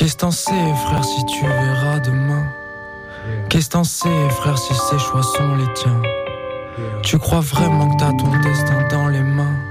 Qu'est-ce t'en sais, frère, si tu verras demain? Qu'est-ce t'en sais, frère, si ces choix sont les tiens? Tu crois vraiment que t'as ton destin dans les mains?